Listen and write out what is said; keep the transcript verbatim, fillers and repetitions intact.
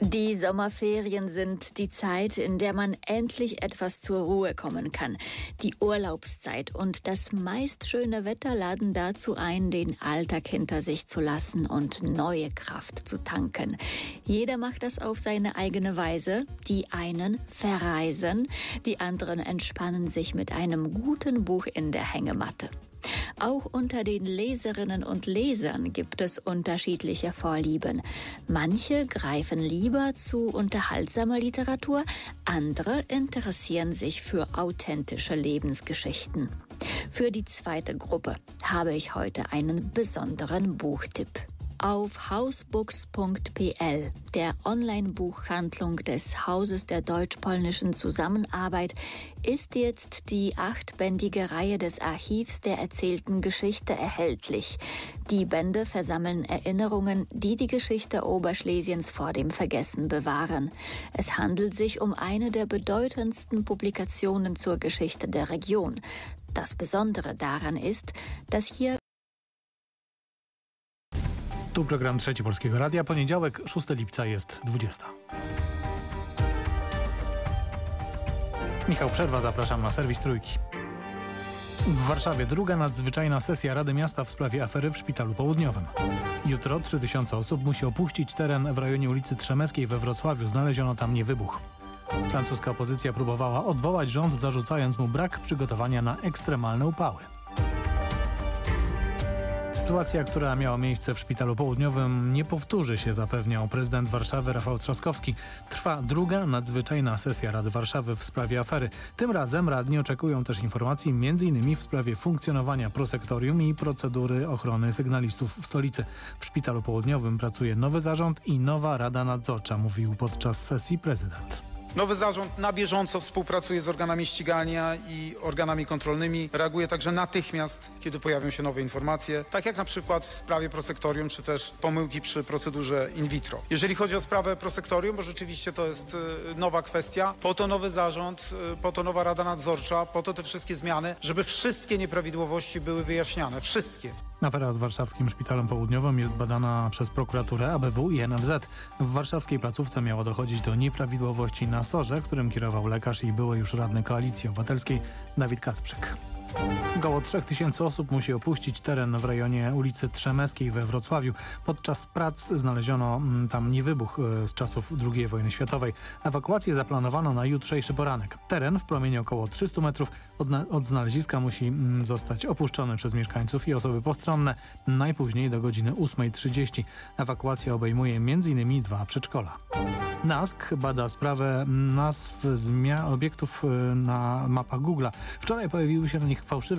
Die Sommerferien sind die Zeit, in der man endlich etwas zur Ruhe kommen kann. Die Urlaubszeit und das meist schöne Wetter laden dazu ein, den Alltag hinter sich zu lassen und neue Kraft zu tanken. Jeder macht das auf seine eigene Weise. Die einen verreisen, die anderen entspannen sich mit einem guten Buch in der Hängematte. Auch unter den Leserinnen und Lesern gibt es unterschiedliche Vorlieben. Manche greifen lieber zu unterhaltsamer Literatur, andere interessieren sich für authentische Lebensgeschichten. Für die zweite Gruppe habe ich heute einen besonderen Buchtipp. Auf hausbooks punkt p l, der Online-Buchhandlung des Hauses der deutsch-polnischen Zusammenarbeit, ist jetzt die achtbändige Reihe des Archivs der erzählten Geschichte erhältlich. Die Bände versammeln Erinnerungen, die die Geschichte Oberschlesiens vor dem Vergessen bewahren. Es handelt sich um eine der bedeutendsten Publikationen zur Geschichte der Region. Das Besondere daran ist, dass hier Tu program Trzeci Polskiego Radia. Poniedziałek, szóstego lipca jest dwudziesta. Michał Przerwa, zapraszam na serwis Trójki. W Warszawie druga nadzwyczajna sesja Rady Miasta w sprawie afery w Szpitalu Południowym. Jutro trzy tysiące osób musi opuścić teren w rejonie ulicy Trzemeckiej we Wrocławiu. Znaleziono tam niewybuch. Francuska opozycja próbowała odwołać rząd, zarzucając mu brak przygotowania na ekstremalne upały. Sytuacja, która miała miejsce w Szpitalu Południowym, nie powtórzy się, zapewniał prezydent Warszawy Rafał Trzaskowski. Trwa druga nadzwyczajna sesja Rady Warszawy w sprawie afery. Tym razem radni oczekują też informacji między innymi w sprawie funkcjonowania prosektorium i procedury ochrony sygnalistów w stolicy. W Szpitalu Południowym pracuje nowy zarząd i nowa rada nadzorcza, mówił podczas sesji prezydent. Nowy zarząd na bieżąco współpracuje z organami ścigania i organami kontrolnymi. Reaguje także natychmiast, kiedy pojawią się nowe informacje, tak jak na przykład w sprawie prosektorium, czy też pomyłki przy procedurze in vitro. Jeżeli chodzi o sprawę prosektorium, bo rzeczywiście to jest y, nowa kwestia, po to nowy zarząd, y, po to nowa rada nadzorcza, po to te wszystkie zmiany, żeby wszystkie nieprawidłowości były wyjaśniane. Wszystkie. Afera z warszawskim Szpitalem Południowym jest badana przez prokuraturę, A B W i N F Z. W warszawskiej placówce miało dochodzić do nieprawidłowości na sorze, którym kierował lekarz i były już radny Koalicji Obywatelskiej Dawid Kacprzyk. Około trzech tysięcy osób musi opuścić teren w rejonie ulicy Trzemeckiej we Wrocławiu. Podczas prac znaleziono tam niewybuch z czasów drugiej wojny światowej. Ewakuację zaplanowano na jutrzejszy poranek. Teren w promieniu około trzystu metrów od, od znaleziska musi zostać opuszczony przez mieszkańców i osoby postronne najpóźniej do godziny ósmej trzydzieści. Ewakuacja obejmuje między innymi dwa przedszkola. NASK bada sprawę nazw zmian obiektów na mapach Google'a. Wczoraj pojawiły się na nich fałszywe